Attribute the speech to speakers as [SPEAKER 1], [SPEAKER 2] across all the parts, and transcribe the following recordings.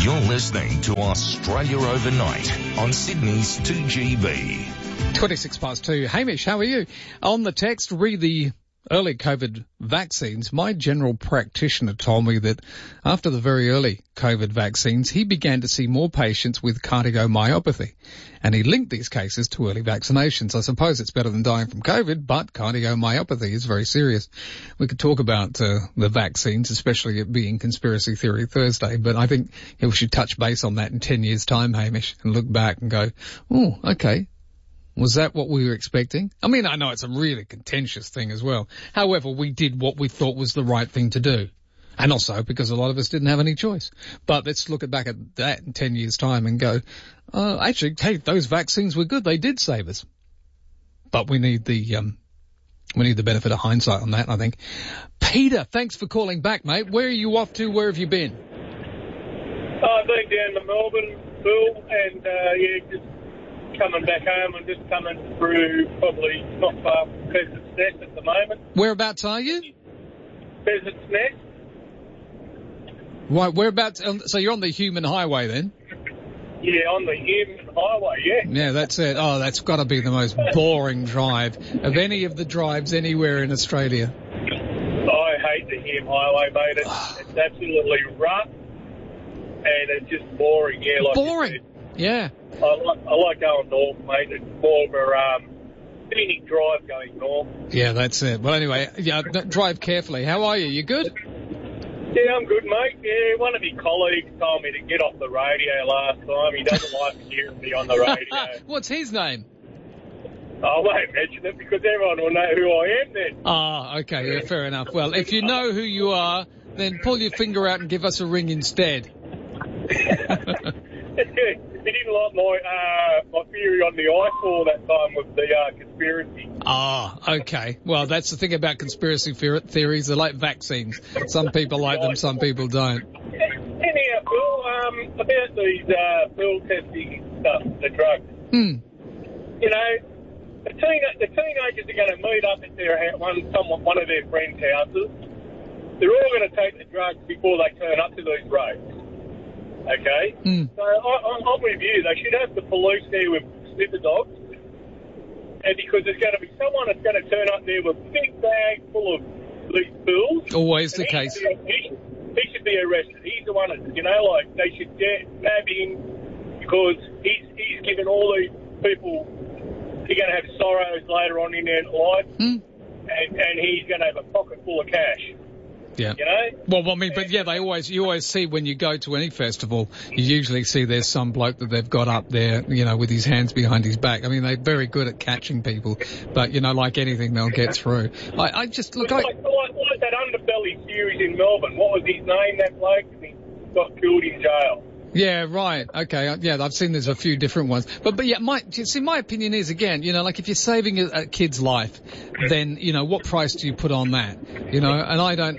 [SPEAKER 1] You're listening to Australia Overnight on Sydney's 2GB.
[SPEAKER 2] 26 past 2. Hamish, how are you? On the text, read the early COVID vaccines. My general practitioner told me that after the very early COVID vaccines, he began to see more patients with cardiomyopathy. And he linked these cases to early vaccinations. I suppose it's better than dying from COVID, but cardiomyopathy is very serious. We could talk about the vaccines, especially it being Conspiracy Theory Thursday, but I think we should touch base on that in 10 years' time, Hamish, and look back and go, oh, okay. Was that what we were expecting? I mean, I know it's a really contentious thing as well. However, we did what we thought was the right thing to do. And also because a lot of us didn't have any choice. But let's look back at that in 10 years' time and go, actually, hey, those vaccines were good. They did save us. But we need the benefit of hindsight on that, I think. Peter, thanks for calling back, mate. Where are you off to? Where have you been?
[SPEAKER 3] I've been down to Melbourne, Bill, and just coming back home and just coming through probably not far from Pheasant's Nest at the moment.
[SPEAKER 2] Whereabouts are you?
[SPEAKER 3] Pheasant's Nest.
[SPEAKER 2] Right, whereabouts? So you're on the human highway then?
[SPEAKER 3] Yeah, on the human highway, yeah.
[SPEAKER 2] Yeah, that's it. Oh, that's got to be the most boring drive of any of the drives anywhere in Australia.
[SPEAKER 3] I hate the human highway, mate. It's absolutely rough and it's just boring, yeah. Like
[SPEAKER 2] boring? Yeah.
[SPEAKER 3] I like going north, mate. It's more of a scenic drive going north.
[SPEAKER 2] Yeah, that's it. Well, anyway, yeah, drive carefully. How are you? You good?
[SPEAKER 3] Yeah, I'm good, mate. Yeah, one of my colleagues told me to get off the radio last time. He doesn't like hearing me on the radio.
[SPEAKER 2] What's his name?
[SPEAKER 3] I won't mention it because everyone will know who I am then.
[SPEAKER 2] Ah, okay, yeah, fair enough. Well, if you know who you are, then pull your finger out and give us a ring instead.
[SPEAKER 3] He didn't like my theory on the ice that time with the conspiracy.
[SPEAKER 2] Ah, okay. Well, that's the thing about conspiracy theories. They're like vaccines. Some people like them, some people don't.
[SPEAKER 3] Anyhow, Bill, about these pill testing stuff, the drugs. You know, the teenagers are going to meet up at their one of their friends' houses. They're all going to take the drugs before they turn up to these roads. Okay? So I'm with you. They should have the police there with sniffer dogs. And because there's going to be someone that's going to turn up there with a big bag full of these pills. Always the case. He should be arrested. He's the one that, like, they should nab him because he's giving all these people, they're going to have sorrows later on in their life. And he's going to have a pocket full of cash.
[SPEAKER 2] Yeah. Well, I mean, but yeah, you always see when you go to any festival, you usually see there's some bloke that they've got up there, with his hands behind his back. I mean, they're very good at catching people, but, like anything, they'll get through. I just, look, like
[SPEAKER 3] that Underbelly series in Melbourne. What was his name, that bloke? And he got killed in jail.
[SPEAKER 2] Yeah, right. Okay. Yeah, I've seen there's a few different ones. But yeah, my opinion is, again, like if you're saving a kid's life, then, what price do you put on that? And I don't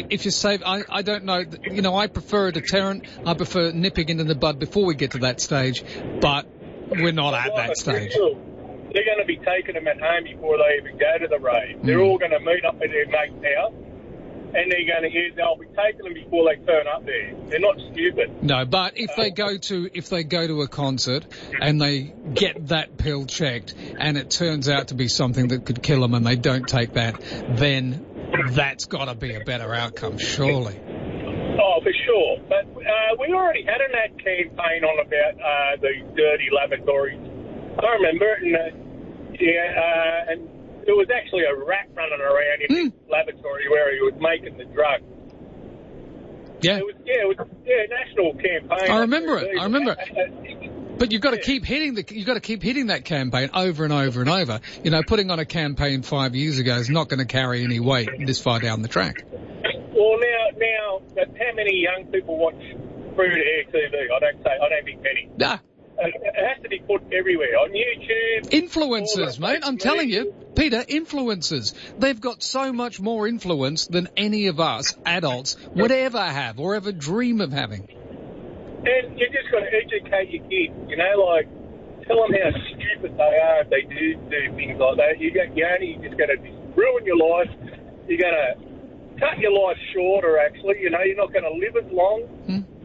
[SPEAKER 2] know, I prefer a deterrent. I prefer nipping into the bud before we get to that stage, but we're not at that stage.
[SPEAKER 3] They're going to be taking them at home before they even go to the rave. They're all going to meet up at their mate's house. And they'll be taking them before they turn up there. They're not stupid.
[SPEAKER 2] No, but if they go to a concert and they get that pill checked and it turns out to be something that could kill them and they don't take that, then that's got to be a better outcome, surely.
[SPEAKER 3] Oh, for sure. But we already had an ad campaign on about the dirty laboratories. I remember it, and there was actually a rat running around in the laboratory where he was making the drug.
[SPEAKER 2] Yeah.
[SPEAKER 3] It was a national campaign.
[SPEAKER 2] I remember it. But you've got to keep hitting that campaign over and over and over. Putting on a campaign 5 years ago is not going to carry any weight this far down the track.
[SPEAKER 3] Well, now, how many young people watch free-to-air TV? I don't think many.
[SPEAKER 2] Nah.
[SPEAKER 3] It has to be put everywhere, on YouTube.
[SPEAKER 2] Influencers, mate, I'm telling you. Peter, influencers. They've got so much more influence than any of us adults would ever have or ever dream of having.
[SPEAKER 3] And you just got to educate your kids, tell them how stupid they are if they do things like that. You're just going to ruin your life. You're going to cut your life shorter, actually. You're not going to live as long.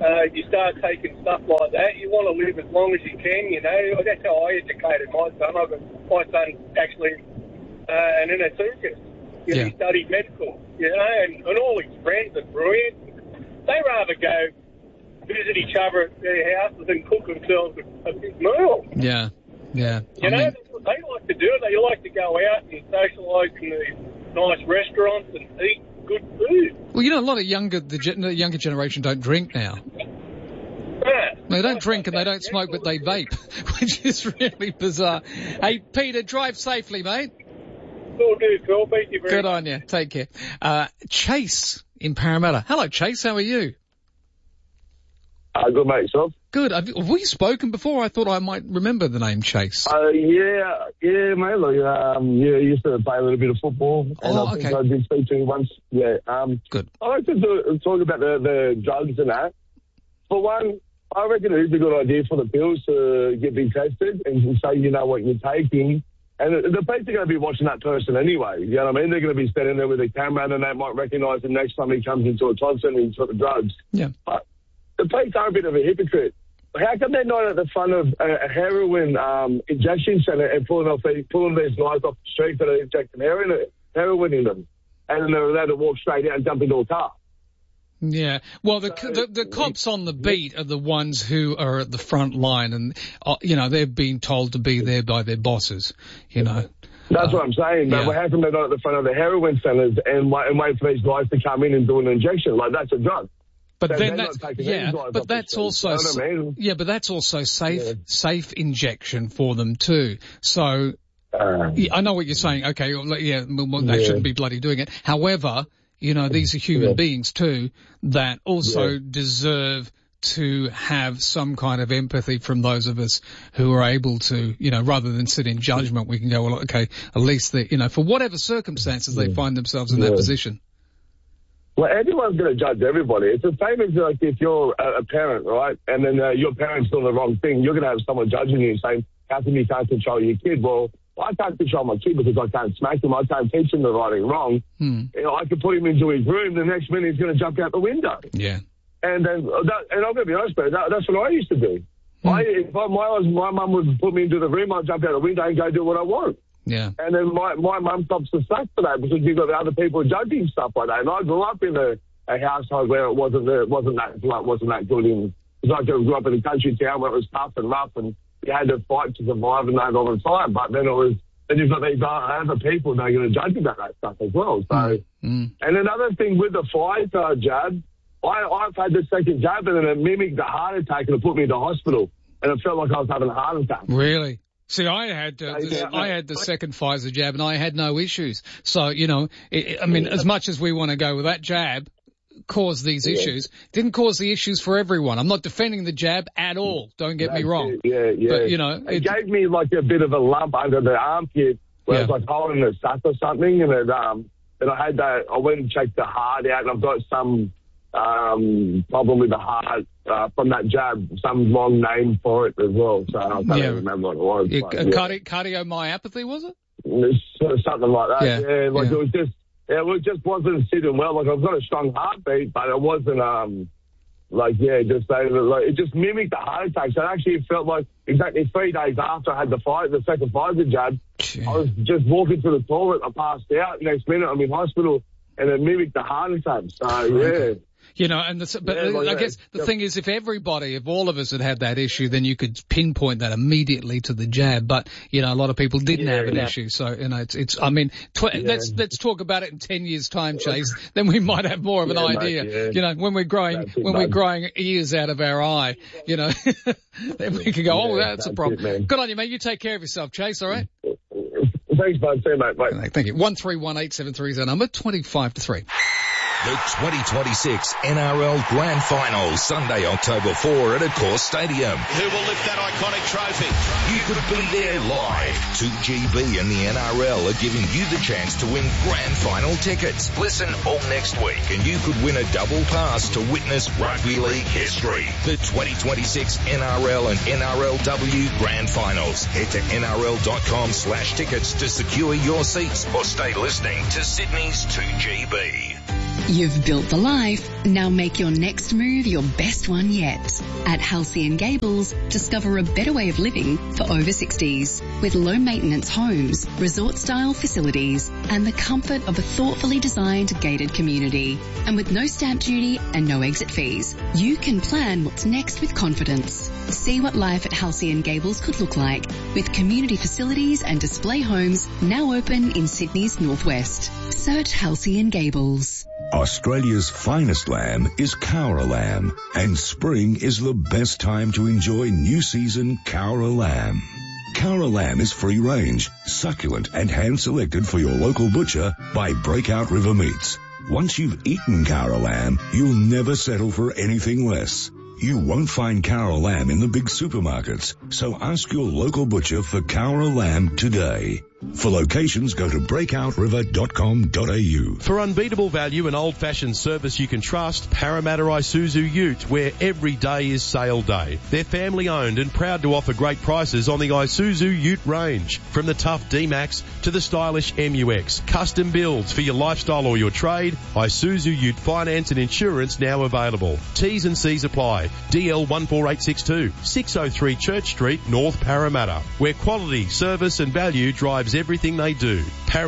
[SPEAKER 3] you start taking stuff like that. You want to live as long as you can, you know. That's how I educated my son. My son's actually an anaesthetist. You know, he studied medical, you know, and all his friends are brilliant. They rather go visit each other at their houses and cook themselves a big meal.
[SPEAKER 2] Yeah.
[SPEAKER 3] You know, that's what they like to do. They like to go out and socialise in these nice restaurants and eat good food.
[SPEAKER 2] Well, you know, a lot of the younger generation don't drink now. They don't drink and they don't smoke, but they vape, which is really bizarre. Hey, Peter, drive safely, mate.
[SPEAKER 3] Will do, Phil. Thank you very much.
[SPEAKER 2] Good on you. Take care. Chase in Parramatta. Hello, Chase. How are you?
[SPEAKER 4] Good, mate. Yourself?
[SPEAKER 2] Good. Have we spoken before? I thought I might remember the name Chase.
[SPEAKER 4] Yeah, mate. Look, I used to play a little bit of football. And I think I did speak to you once. Yeah.
[SPEAKER 2] Good.
[SPEAKER 4] I like to talk about the drugs and that. For one, I reckon it is a good idea for the pills to get be tested and say you know what you're taking. And the police are going to be watching that person anyway. You know what I mean? They're going to be standing there with a camera and they might recognise him next time he comes into a concert and he's got the drugs.
[SPEAKER 2] Yeah.
[SPEAKER 4] But the police are a bit of a hypocrite. How come they're not at the front of a heroin injection centre and pulling these guys off the street that are injecting heroin in them? And then they're allowed to walk straight out and jump into a car.
[SPEAKER 2] Yeah. Well, the cops on the beat are the ones who are at the front line and, you know, they're being told to be there by their bosses, you know.
[SPEAKER 4] That's what I'm saying. But how come they're not at the front of the heroin centres and wait for these guys to come in and do an injection? Like, that's a drug.
[SPEAKER 2] But then that's also safe injection for them too. So I know what you're saying. Okay, they shouldn't be bloody doing it. However, you know, these are human beings too that also deserve to have some kind of empathy from those of us who are able to, you know, rather than sit in judgment, we can go, well, okay, at least they, you know, for whatever circumstances they find themselves in that position.
[SPEAKER 4] Well, everyone's going to judge everybody. It's the same as like if you're a parent, right? And then your parent's doing the wrong thing. You're going to have someone judging you saying, how come you can't control your kid? Well, I can't control my kid because I can't smack him. I can't teach him the right and wrong. You know, I can put him into his room. The next minute he's going to jump out the window. Yeah. And then, and I'm going to be honest, but that's what I used to do. If my mum would put me into the room, I'd jump out the window and go do what I want. Yeah. And then my mum stops the slack for that because you've got the other people judging stuff like that. And I grew up in a household where it wasn't that good in. Because I grew up in a country town where it was tough and rough and you had to fight to survive and that all the time. But then you've got these other people that are going to judge about that stuff as well. So, and another thing with the Pfizer jab, I've had the second jab and then it mimicked the heart attack and it put me into hospital. And it felt like I was having a heart attack.
[SPEAKER 2] Really? See, I had the second Pfizer jab and I had no issues. So, you know, I mean, as much as we want to go with that jab, caused these issues, didn't cause the issues for everyone. I'm not defending the jab at all. Don't get me wrong. But, you know,
[SPEAKER 4] it gave me like a bit of a lump under the armpit where it was like holding a sack or something. And I had that, I went and checked the heart out and I've got some problem with the heart from that jab, some long name for it as well. So I can't remember what it was.
[SPEAKER 2] Cardiomyopathy, was it?
[SPEAKER 4] Something like that. It just wasn't sitting well. Like I've got a strong heartbeat, but it wasn't it just mimicked the heart attack. So it actually felt like exactly 3 days after I had the second Pfizer jab, I was just walking to the toilet. I passed out. Next minute I'm in hospital, and it mimicked the heart attack. So
[SPEAKER 2] You know, and I guess the thing is, if all of us had that issue, then you could pinpoint that immediately to the jab. But, you know, a lot of people didn't have an issue. So, you know, let's talk about it in 10 years time, Chase. Then we might have more of an idea. You know, when we're growing ears out of our eye, you know, then we can go, that's a problem. Good on you, mate. You take care of yourself, Chase. All right.
[SPEAKER 4] Thanks, bud. See you, mate. Bye.
[SPEAKER 2] Thank you. 131873 is our number, 25-3.
[SPEAKER 1] The 2026 NRL Grand Final, Sunday, October 4 at Accor Stadium.
[SPEAKER 5] Who will lift that iconic trophy?
[SPEAKER 1] You could be there live. 2GB and the NRL are giving you the chance to win Grand Final tickets. Listen all next week and you could win a double pass to witness rugby league history. The 2026 NRL and NRLW Grand Finals. Head to NRL.com/tickets to secure your seats or stay listening to Sydney's 2GB.
[SPEAKER 6] You've built the life, now make your next move your best one yet. At Halcyon Gables, discover a better way of living for over 60s with low maintenance homes, resort style facilities and the comfort of a thoughtfully designed gated community. And with no stamp duty and no exit fees, you can plan what's next with confidence. See what life at Halcyon Gables could look like with community facilities and display homes now open in Sydney's northwest. Search Halcyon Gables.
[SPEAKER 7] Australia's finest lamb is Cowra lamb, and spring is the best time to enjoy new season Cowra lamb. Cowra lamb is free range, succulent and hand selected for your local butcher by Breakout River Meats. Once you've eaten Cowra lamb, you'll never settle for anything less. You won't find Cowra lamb in the big supermarkets, so ask your local butcher for Cowra lamb today. For locations, go to breakoutriver.com.au.
[SPEAKER 8] For unbeatable value and old-fashioned service you can trust, Parramatta Isuzu Ute, where every day is sale day. They're family-owned and proud to offer great prices on the Isuzu Ute range. From the tough D-Max to the stylish MUX. Custom builds for your lifestyle or your trade. Isuzu Ute finance and insurance now available. T's and C's apply. DL 14862, 603 Church Street, North Parramatta, where quality, service and value drives everything they do.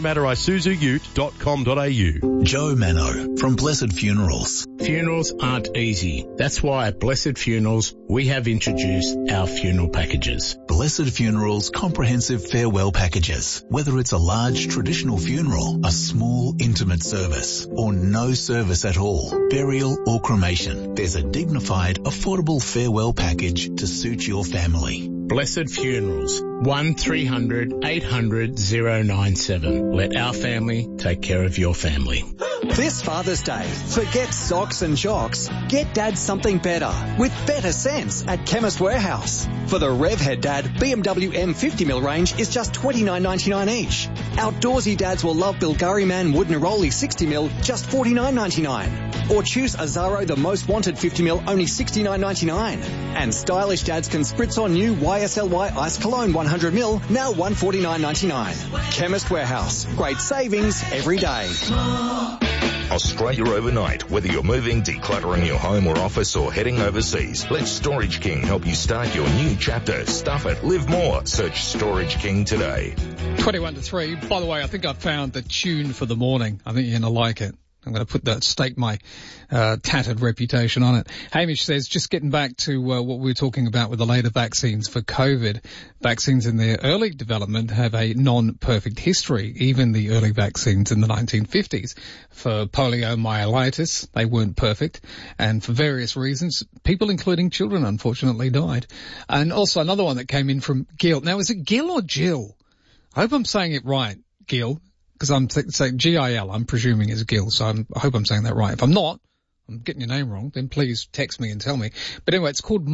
[SPEAKER 8] ParramattaIsuzuUte.com.au.
[SPEAKER 9] Joe Mano from Blessed Funerals.
[SPEAKER 10] Funerals aren't easy. That's why at Blessed Funerals we have introduced our funeral packages.
[SPEAKER 9] Blessed Funerals comprehensive farewell packages. Whether it's a large traditional funeral, a small intimate service, or no service at all, burial or cremation, there's a dignified, affordable farewell package to suit your family.
[SPEAKER 10] Blessed Funerals, 1300 800 097. Let our family take care of your family.
[SPEAKER 11] This Father's Day, forget socks and jocks. Get Dad something better with better sense at Chemist Warehouse. For the Revhead Dad BMW M50mm range is just $29.99 each. Outdoorsy dads will love Bilgari Man Wood Neroli 60mm, just $49.99. Or choose Azaro the Most Wanted 50mm, only $69.99. And stylish dads can spritz on new YSLY Ice Cologne 100ml, now $149.99. Chemist Warehouse. Great savings every day.
[SPEAKER 1] Australia overnight. Whether you're moving, decluttering your home or office, or heading overseas, let Storage King help you start your new chapter. Stuff it. Live more. Search Storage King today.
[SPEAKER 2] 21 to 3. By the way, I think I've found the tune for the morning. I think you're going to like it. I'm going to stake my tattered reputation on it. Hamish says, just getting back to what we were talking about with the later vaccines for COVID. Vaccines in their early development have a non-perfect history. Even the early vaccines in the 1950s for poliomyelitis, they weren't perfect. And for various reasons, people, including children, unfortunately died. And also another one that came in from Gil. Now, is it Gil or Jill? I hope I'm saying it right, Gil. Because I'm saying G-I-L, I'm presuming is Gil, so I hope I'm saying that right. If I'm not, I'm getting your name wrong, then please text me and tell me. But anyway, it's called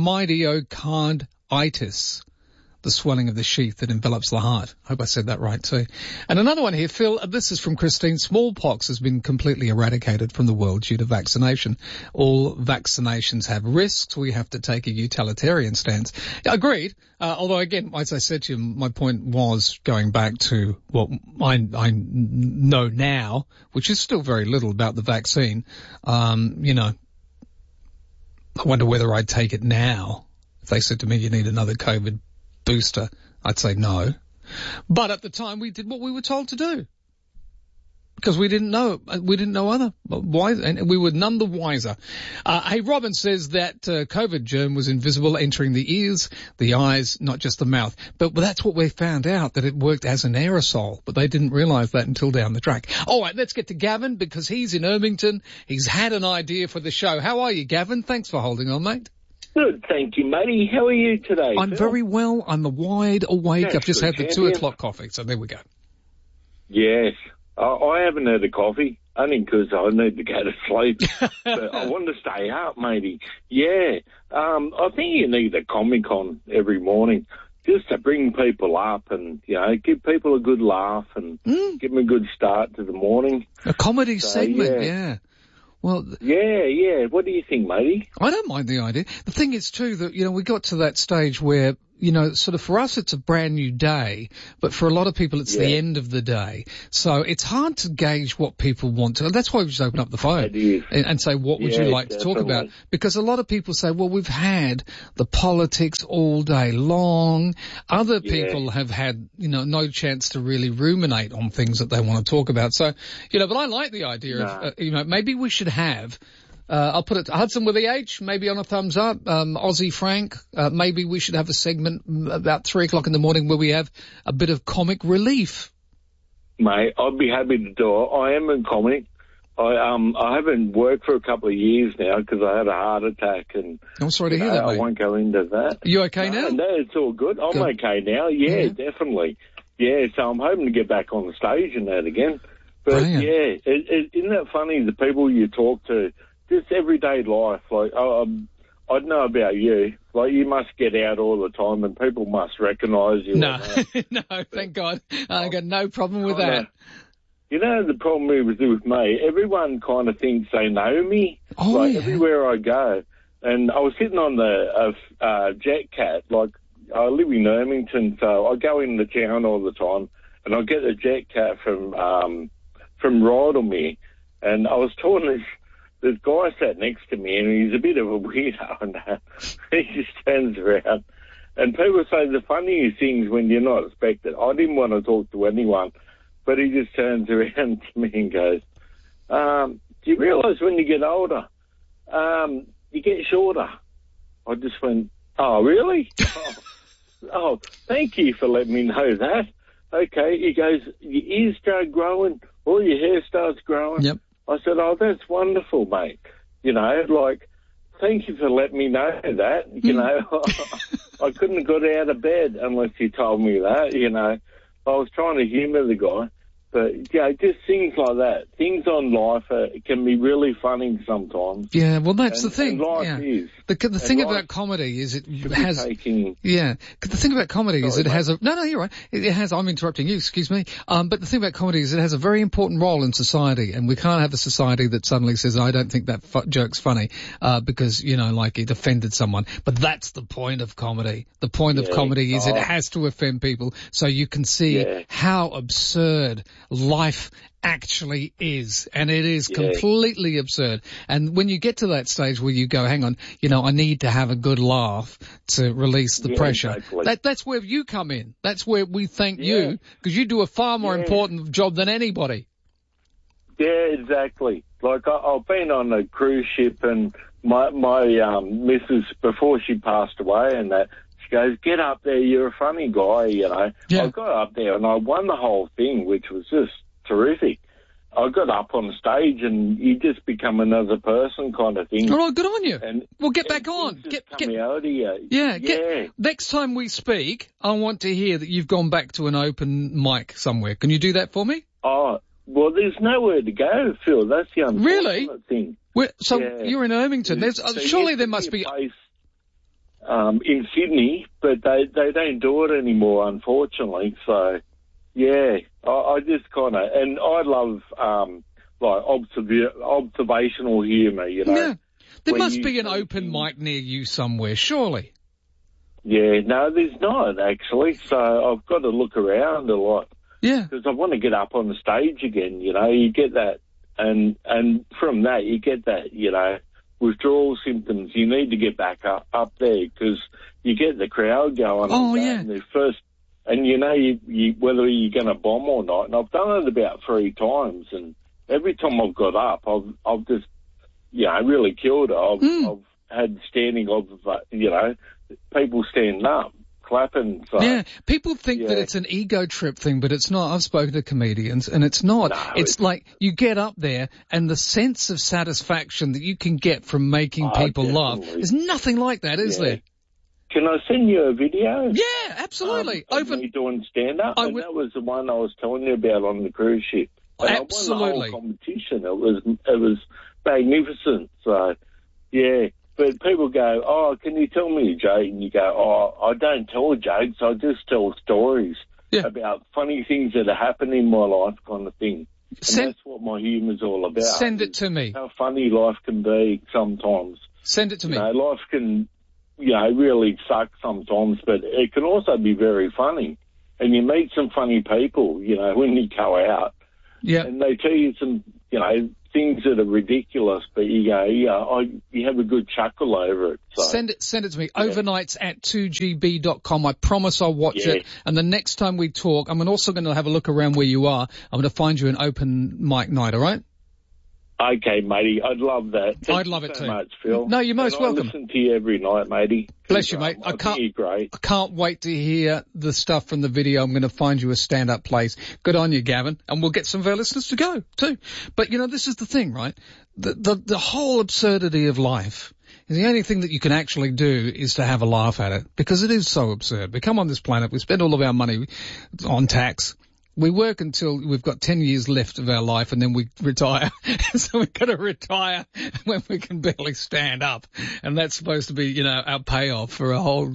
[SPEAKER 2] myocarditis, the swelling of the sheath that envelops the heart. I hope I said that right too. And another one here, Phil, this is from Christine. Smallpox has been completely eradicated from the world due to vaccination. All vaccinations have risks. We have to take a utilitarian stance. Agreed. Although again, as I said to you, my point was going back to what I know now, which is still very little about the vaccine. I wonder whether I'd take it now. If they said to me, you need another COVID booster, I'd say no. But at the time we did what we were told to do. Because we didn't know other wise, and we were none the wiser. Hey, Robin says that COVID germ was invisible, entering the ears, the eyes, not just the mouth. But that's what we found out, that it worked as an aerosol. But they didn't realise that until down the track. All right, let's get to Gavin, because he's in Ermington. He's had an idea for the show. How are you, Gavin? Thanks for holding on, mate.
[SPEAKER 12] Good, thank you, matey. How are you today?
[SPEAKER 2] I'm very well. I'm wide awake.
[SPEAKER 12] That's
[SPEAKER 2] I've just had the 2 o'clock coffee, so there we go.
[SPEAKER 12] Yes. I haven't had a coffee, only because I need to go to sleep. But I want to stay up, matey. Yeah. I think you need a Comic-Con every morning just to bring people up and, give people a good laugh and give them a good start to the morning.
[SPEAKER 2] A comedy segment, yeah. Well,
[SPEAKER 12] yeah. What do you think, matey?
[SPEAKER 2] I don't mind the idea. The thing is, too, that, we got to that stage where, sort of for us it's a brand new day, but for a lot of people it's the end of the day. So it's hard to gauge what people want to. And that's why we just open up the phone and say, what would you like to talk about? Because a lot of people say, well, we've had the politics all day long. Other people have had, no chance to really ruminate on things that they want to talk about. So, but I like the idea of, maybe we should have, I'll put it to Hudson with the H, maybe on a thumbs up, Aussie Frank, maybe we should have a segment about 3:00 in the morning where we have a bit of comic relief.
[SPEAKER 12] Mate, I'd be happy to do it. I am a comic. I haven't worked for a couple of years now because I had a heart attack and
[SPEAKER 2] I'm sorry to hear that, mate.
[SPEAKER 12] I won't go into that.
[SPEAKER 2] You okay now?
[SPEAKER 12] No, it's all good. I'm okay now. Yeah, definitely. Yeah, so I'm hoping to get back on the stage and that again. But isn't that funny, the people you talk to, just everyday life, like, I don't know about you, like you must get out all the time and people must recognise you.
[SPEAKER 2] No, no, thank God. I got no problem with that.
[SPEAKER 12] The problem with me, everyone kind of thinks they know me, everywhere I go. And I was sitting on the jet cat, like I live in Ermington, so I go into town all the time and I get the jet cat from Rydalmere. And I was talking this guy sat next to me, and he's a bit of a weirdo, and he just turns around. And people say the funniest things when you're not expected. I didn't want to talk to anyone, but he just turns around to me and goes, do you realise when you get older, you get shorter? I just went, oh, really? Oh, thank you for letting me know that. Okay, he goes, your ears start growing, all your hair starts growing.
[SPEAKER 2] Yep.
[SPEAKER 12] I said, oh, that's wonderful, mate. Thank you for letting me know that. I couldn't have got out of bed unless you told me that, I was trying to humour the guy. But, just things like that. Things on life can be really funny sometimes.
[SPEAKER 2] Yeah, well, that's the thing.
[SPEAKER 12] And life is.
[SPEAKER 2] The thing about comedy is it has... The thing about comedy is it has a... No, you're right. It has... I'm interrupting you, excuse me. But the thing about comedy is it has a very important role in society, and we can't have a society that suddenly says, I don't think that joke's funny, because, it offended someone. But that's the point of comedy. The point of comedy is it has to offend people so you can see how absurd life actually is, and it is completely absurd. And when you get to that stage where you go, hang on, I need to have a good laugh to release the pressure. Exactly. That's where you come in. That's where we thank you, because you do a far more important job than anybody.
[SPEAKER 12] Yeah, exactly. Like I've been on a cruise ship, and my missus, before she passed away, and that. She goes, get up there, you're a funny guy, I got up there and I won the whole thing, which was just terrific. I got up on stage and you just become another person kind of thing.
[SPEAKER 2] All right, good on you. And well, get back on. Get
[SPEAKER 12] out of you.
[SPEAKER 2] Next time we speak, I want to hear that you've gone back to an open mic somewhere. Can you do that for me?
[SPEAKER 12] Oh, well, there's nowhere to go, Phil. That's the unfortunate thing.
[SPEAKER 2] You're in Ermington. Surely there must be...
[SPEAKER 12] in Sydney, but they don't do it anymore, unfortunately. So, I just kind of, and I love observational humour. Yeah,
[SPEAKER 2] there must be an open mic near you somewhere, surely.
[SPEAKER 12] Yeah, no, there's not actually. So I've got to look around a lot.
[SPEAKER 2] Yeah,
[SPEAKER 12] because I want to get up on the stage again. You get that, and from that you get that. Withdrawal symptoms, you need to get back up there because you get the crowd going.
[SPEAKER 2] Oh, yeah.
[SPEAKER 12] And you whether you're going to bomb or not. And I've done it about 3 times, and every time I've got up, I've just, really killed it. I've had standing people stand up. Clapping. So,
[SPEAKER 2] people think that it's an ego trip thing, but it's not. I've spoken to comedians, and it's not. No, it's like you get up there, and the sense of satisfaction that you can get from making people laugh, there's nothing like that, is there?
[SPEAKER 12] Can I send you a video?
[SPEAKER 2] Yeah, absolutely.
[SPEAKER 12] Of me doing stand-up, that was the one I was telling you about on the cruise ship. And
[SPEAKER 2] absolutely.
[SPEAKER 12] I won the whole competition. It was magnificent. So, yeah. But people go, oh, can you tell me a joke? And you go, oh, I don't tell jokes. I just tell stories about funny things that have happened in my life kind of thing. And that's what my humour's all about.
[SPEAKER 2] Send it to me.
[SPEAKER 12] How funny life can be sometimes.
[SPEAKER 2] Send it to me.
[SPEAKER 12] Life can, really suck sometimes, but it can also be very funny. And you meet some funny people, when you go out.
[SPEAKER 2] Yeah.
[SPEAKER 12] And they tell you some, things that are ridiculous, but you have a good chuckle over it. So.
[SPEAKER 2] Send it to me. Yeah. Overnights@2gb.com. I promise I'll watch it. And the next time we talk, I'm also going to have a look around where you are. I'm going to find you an open mic night, all right?
[SPEAKER 12] Okay, matey. I'd love that.
[SPEAKER 2] I'd love it
[SPEAKER 12] so
[SPEAKER 2] too.
[SPEAKER 12] Much, Phil.
[SPEAKER 2] No, you're most welcome.
[SPEAKER 12] I listen to you every night, matey.
[SPEAKER 2] Bless you, mate.
[SPEAKER 12] I think you're great.
[SPEAKER 2] I can't wait to hear the stuff from the video. I'm going to find you a stand-up place. Good on you, Gavin. And we'll get some of our listeners to go too. But this is the thing, right? The whole absurdity of life. The only thing that you can actually do is to have a laugh at it, because it is so absurd. We come on this planet, we spend all of our money on tax. We work until we've got 10 years left of our life, and then we retire. So we've got to retire when we can barely stand up. And that's supposed to be, our payoff for a whole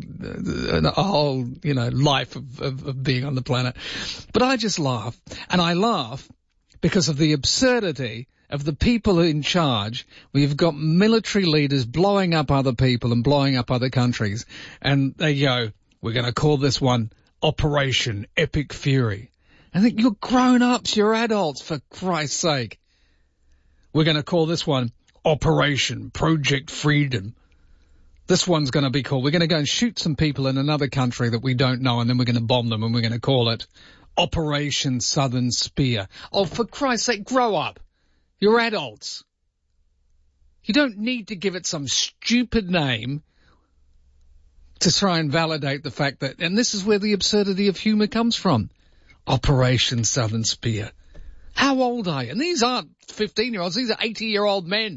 [SPEAKER 2] life of being on the planet. But I just laugh. And I laugh because of the absurdity of the people in charge. We've got military leaders blowing up other people and blowing up other countries. And they go, we're going to call this one Operation Epic Fury. I think you're grown-ups, you're adults, for Christ's sake. We're going to call this one Operation Project Freedom. This one's going to be called, we're going to go and shoot some people in another country that we don't know, and then we're going to bomb them, and we're going to call it Operation Southern Spear. Oh, for Christ's sake, grow up. You're adults. You don't need to give it some stupid name to try and validate the fact that, and this is where the absurdity of humour comes from. Operation Southern Spear. How old are you? And these aren't 15-year-olds. These are 80-year-old men.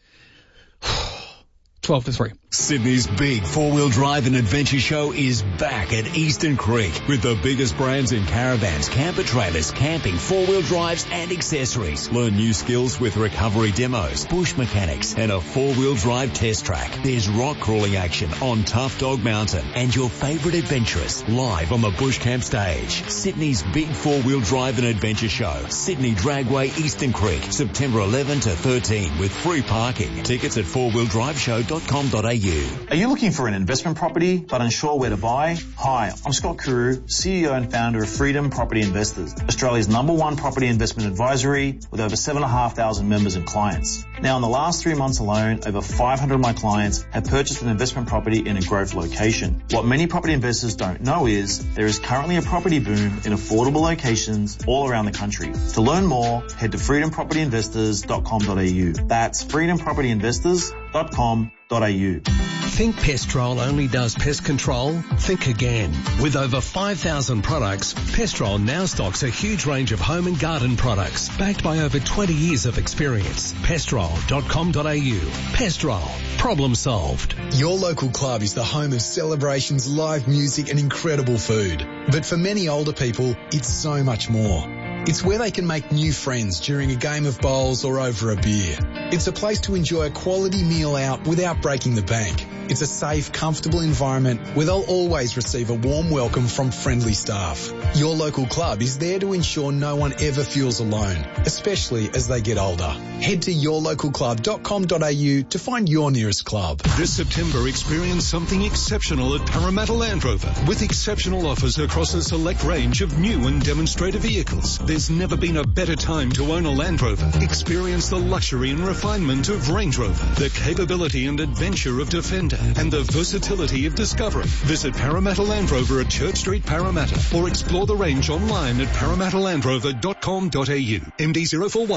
[SPEAKER 2] 12-3.
[SPEAKER 13] Sydney's big four-wheel drive and adventure show is back at Eastern Creek with the biggest brands in caravans, camper trailers, camping, four-wheel drives and accessories. Learn new skills with recovery demos, bush mechanics and a four-wheel drive test track. There's rock crawling action on Tough Dog Mountain and your favourite adventurers live on the Bush Camp stage. Sydney's big four-wheel drive and adventure show. Sydney Dragway, Eastern Creek, September 11 to 13 with free parking. Tickets at fourwheeldriveshow.com.au.
[SPEAKER 14] Are you looking for an investment property but unsure where to buy? Hi, I'm Scott Carew, CEO and founder of Freedom Property Investors, Australia's #1 property investment advisory with over 7,500 members and clients. Now, in the last 3 months alone, over 500 of my clients have purchased an investment property in a growth location. What many property investors don't know is there is currently a property boom in affordable locations all around the country. To learn more, head to freedompropertyinvestors.com.au. That's freedompropertyinvestors.com.au.
[SPEAKER 15] Think Pestrol only does pest control? Think again. With over 5,000 products, Pestrol now stocks a huge range of home and garden products backed by over 20 years of experience. Pestrol.com.au. Pestrol. Problem solved.
[SPEAKER 16] Your local club is the home of celebrations, live music and incredible food. But for many older people, it's so much more. It's where they can make new friends during a game of bowls or over a beer. It's a place to enjoy a quality meal out without breaking the bank. It's a safe, comfortable environment where they'll always receive a warm welcome from friendly staff. Your local club is there to ensure no one ever feels alone, especially as they get older. Head to yourlocalclub.com.au to find your nearest club.
[SPEAKER 17] This September, experience something exceptional at Parramatta Land Rover with exceptional offers across a select range of new and demonstrator vehicles. There's never been a better time to own a Land Rover. Experience the luxury and refinement of Range Rover, the capability and adventure of Defender, and the versatility of Discovery. Visit Parramatta Land Rover at Church Street, Parramatta, or explore the range online at parramattalandrover.com.au. MD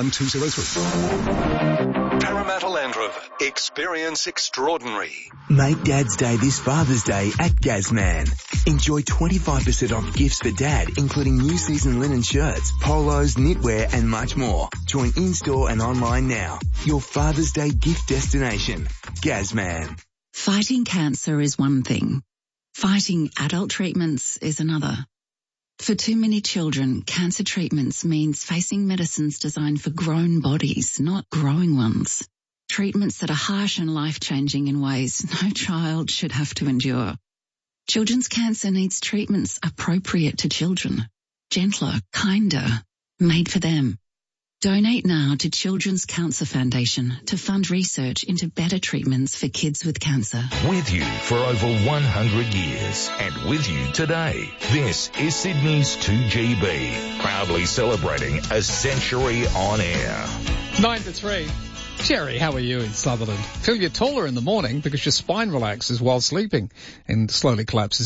[SPEAKER 17] 041203. Parramatta Land Rover. Experience extraordinary.
[SPEAKER 18] Make Dad's Day this Father's Day at Gazman. Enjoy 25% off gifts for Dad, including new season linen shirts, polos, knitwear, and much more. Join in-store and online now. Your Father's Day gift destination. Gazman.
[SPEAKER 19] Fighting cancer is one thing. Fighting adult treatments is another. For too many children, cancer treatments means facing medicines designed for grown bodies, not growing ones. Treatments that are harsh and life-changing in ways no child should have to endure. Children's cancer needs treatments appropriate to children. Gentler, kinder, made for them. Donate now to Children's Cancer Foundation to fund research into better treatments for kids with cancer.
[SPEAKER 1] With you for over 100 years and with you today. This is Sydney's 2GB, proudly celebrating a century on air.
[SPEAKER 2] 9 to 3. Jerry, how are you in Sutherland? Feel you're taller in the morning because your spine relaxes while sleeping and slowly collapses